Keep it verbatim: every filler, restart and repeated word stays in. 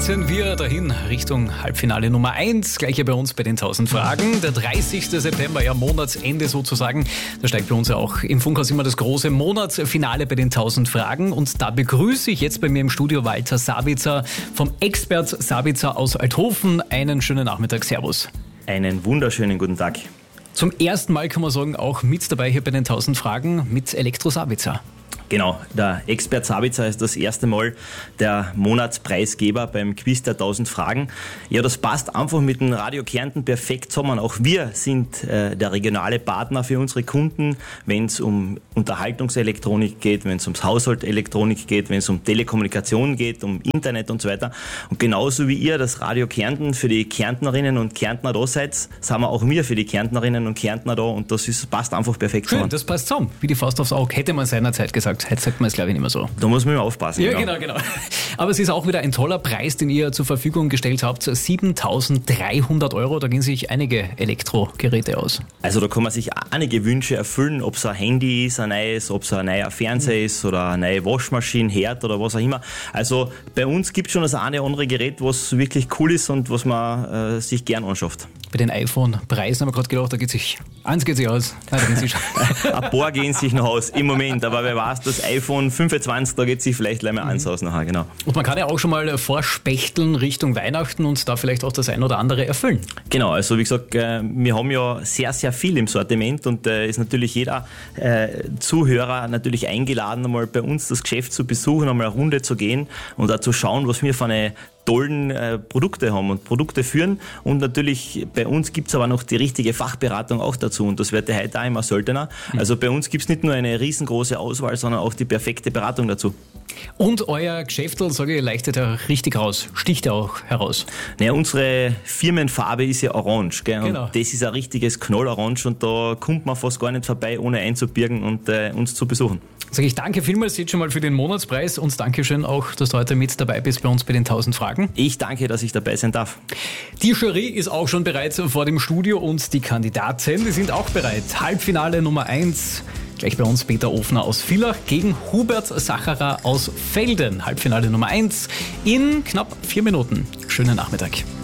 starten wir dahin Richtung Halbfinale Nummer eins. Gleich hier bei uns bei den tausend Fragen. Der dreißigsten September, ja Monatsende sozusagen. Da steigt bei uns ja auch im Funkhaus immer das große Monatsfinale bei den tausend Fragen. Und da begrüße ich jetzt bei mir im Studio Walter Sabitzer vom Expert Sabitzer aus Althofen. Einen schönen Nachmittag. Servus. Einen wunderschönen guten Tag. Zum ersten Mal kann man sagen, auch mit dabei hier bei den tausend Fragen mit Elektro Sabitzer. Genau, der Expert Sabitzer ist das erste Mal der Monatspreisgeber beim Quiz der tausend Fragen. Ja, das passt einfach mit dem Radio Kärnten perfekt zusammen. Auch wir sind äh, der regionale Partner für unsere Kunden, wenn es um Unterhaltungselektronik geht, wenn es ums Haushaltelektronik geht, wenn es um Telekommunikation geht, um Internet und so weiter. Und genauso wie ihr das Radio Kärnten für die Kärntnerinnen und Kärntner da seid, sind wir auch wir für die Kärntnerinnen und Kärntner da und das ist, passt einfach perfekt zusammen. Schön, das passt zusammen. Wie die Faust aufs Auge, hätte man seinerzeit gesagt. Heute sagt man es, glaube ich, nicht mehr so. Da muss man immer aufpassen. Ja, genau, genau. Aber es ist auch wieder ein toller Preis, den ihr zur Verfügung gestellt habt. siebentausenddreihundert Euro, da gehen sich einige Elektrogeräte aus. Also da kann man sich einige Wünsche erfüllen, ob es ein Handy ist, ein neues, ob es ein neuer Fernseher ist oder eine neue Waschmaschine, Herd oder was auch immer. Also bei uns gibt es schon das eine oder andere Gerät, was wirklich cool ist und was man äh, sich gern anschafft. Bei den iPhone-Preisen haben wir gerade gedacht, da geht sich, eins geht sich aus. Nein, da geht sich ein paar gehen sich noch aus im Moment, aber wer weiß, das iPhone fünfundzwanzig, da geht sich vielleicht gleich mal eins aus nachher, genau. Und man kann ja auch schon mal vorspechteln Richtung Weihnachten und da vielleicht auch das ein oder andere erfüllen. Genau, also wie gesagt, wir haben ja sehr, sehr viel im Sortiment und äh, ist natürlich jeder äh, Zuhörer natürlich eingeladen, einmal bei uns das Geschäft zu besuchen, einmal eine Runde zu gehen und auch zu schauen, was wir für eine tollen äh, Produkte haben und Produkte führen und natürlich bei uns gibt es aber noch die richtige Fachberatung auch dazu und das wird heute auch immer seltener. Also bei uns gibt es nicht nur eine riesengroße Auswahl, sondern auch die perfekte Beratung dazu. Und euer Geschäftel, sage ich, leuchtet ja richtig raus, sticht ja auch heraus. Naja, unsere Firmenfarbe ist ja orange, gell? Und genau. Das ist ein richtiges Knallorange und da kommt man fast gar nicht vorbei, ohne einzubirgen und äh, uns zu besuchen. Sage ich danke vielmals jetzt schon mal für den Monatspreis und Dankeschön auch, dass du heute mit dabei bist bei uns bei den tausend Fragen. Ich danke, dass ich dabei sein darf. Die Jury ist auch schon bereits vor dem Studio und die Kandidaten, die sind auch bereit. Halbfinale Nummer eins. Gleich bei uns Peter Ofner aus Villach gegen Hubert Sacherer aus Velden. Halbfinale Nummer eins in knapp vier Minuten. Schönen Nachmittag.